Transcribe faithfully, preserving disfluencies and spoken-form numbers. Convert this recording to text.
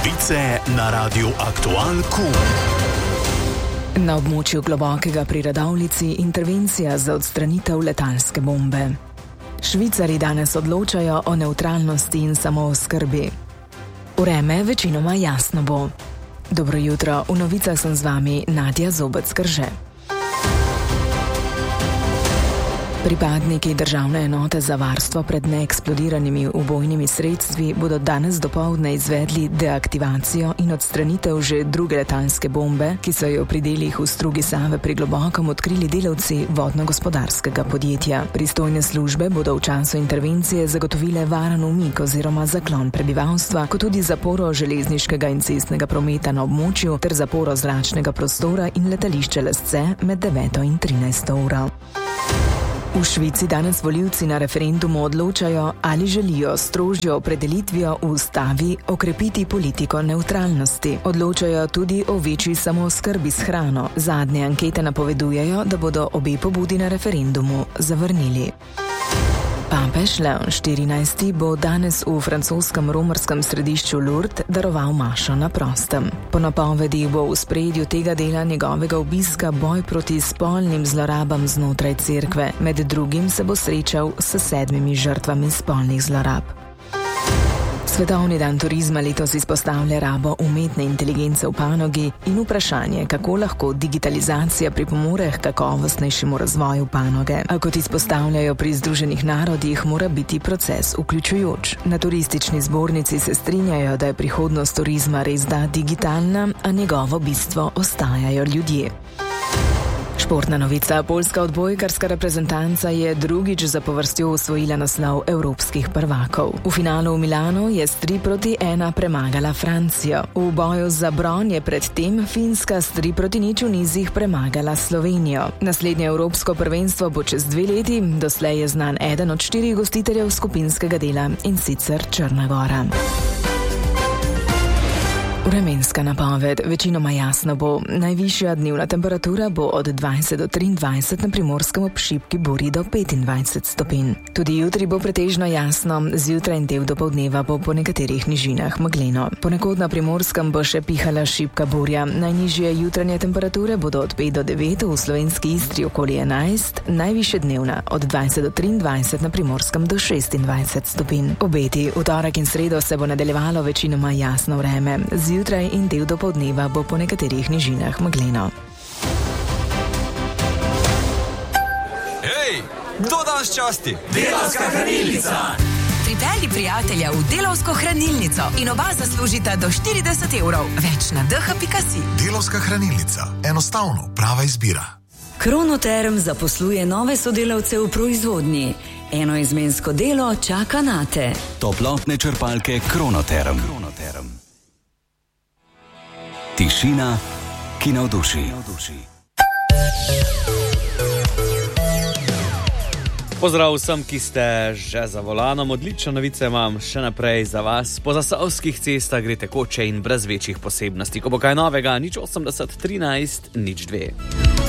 Novice na Radiu Aktual Q. Na območju Globokega pri Radovljici intervencija za odstranitev letalske bombe. Švicarji danes odločajo o nevtralnosti in samooskrbi. Vreme večinoma jasno bo. Dobro jutro, v novicah sem z vami Nadja Zobec-Krže. Pripadniki Državne enote za varstvo pred neeksplodiranimi ubojnimi sredstvi bodo danes dopoldne izvedli deaktivacijo in odstranitev že druge letalske bombe, ki so jo pri delih v strugi Save pri Globokem odkrili delavci vodno-gospodarskega podjetja. Pristojne službe bodo v času intervencije zagotovile varen umik oziroma zaklon prebivalstva, kot tudi zaporo železniškega in cestnega prometa na območju ter zaporo zračnega prostora in letališče Lesce med deveto in trinajsto uro. V Švici danes volivci na referendumu odločajo, ali želijo strožjo opredelitvijo v ustavi okrepiti politiko nevtralnosti. Odločajo tudi o večji samooskrbi s hrano. Zadnje ankete napovedujejo, da bodo obe pobudi na referendumu zavrnili. Papež Leon štirinajsti bo danes v francoskem romarskem središču Lourdes daroval mašo na prostem. Po napovedih bo v spredju tega dela njegovega obiska boj proti spolnim zlorabam znotraj cerkve. Med drugim se bo srečal s sedmimi žrtvami spolnih zlorab. Svetovni dan turizma letos izpostavlja rabo umetne inteligence v panogi in vprašanje, kako lahko digitalizacija pripomore k kakovostnejšemu razvoju panoge. A kot izpostavljajo pri Združenih narodih, mora biti proces vključujoč. Na turistični zbornici se strinjajo, da je prihodnost turizma res da digitalna, a njegovo bistvo ostajajo ljudje. Športna novica. Poljska odbojkarska reprezentanca je drugič zapovrstjo osvojila naslov evropskih prvakov. V finalu v Milanu je s tri proti ena premagala Francijo. V boju za bron je predtem Finska s tri proti nič v nizih premagala Slovenijo. Naslednje evropsko prvenstvo bo čez dve leti, doslej je znan eden od štirih gostiteljev skupinskega dela, in sicer Črna Gora. Vremenska napoved. Večinoma jasno bo. Najvišja dnevna temperatura bo od dvajset do triindvajset, na Primorskem ob šibki burji do petindvajset stopinj. Tudi jutri bo pretežno jasno, zjutraj in del dopoldneva bo po nekaterih nižinah megleno. Ponekod na Primorskem bo še pihala šibka burja. Najnižje jutranje temperature bodo od pet do devet, v slovenski Istri okoli enajst, najvišje dnevna od dvajset do triindvajset, na Primorskem do šestindvajset stopinj. Obeti. V torek in sredo se bo nadaljevalo večinoma jasno vreme. Zjutraj in del dopoldneva bo po nekaterih nižinah megleno. Hej, kdo danes časti? Delavska hranilnica! Pripelji prijatelja v Delavsko hranilnico in oba zaslužita do štirideset evrov. Več na d h pika s i. Delavska hranilnica. Enostavno, prava izbira. Kronoterm zaposluje nove sodelavce v proizvodnji. Enoizmensko delo čaka nate. Toplotne črpalke Kronoterm. Kronoterm. Tišina, ki navduši. Pozdrav vsem, ki ste že za volanom. Odlične novice imam še naprej za vas. Po zasavskih cestah gre tekoče in brez večjih posebnosti. Ko bo kaj novega, nič osemdeset trinajst nič dve.